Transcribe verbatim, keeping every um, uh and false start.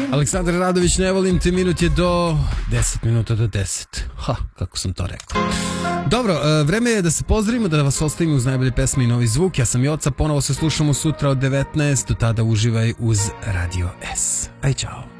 Aleksandar Radović, ne volim te, minut je do deset minuta do deset. Ha, kako sam to rekao. Dobro, vreme je da se pozdravimo, da vas ostavimo uz najbolje pesme i novi zvuk. Ja sam Joca, ponovo se slušamo sutra od devetnaest, do tada uživaj uz Radio S. Aj, čao.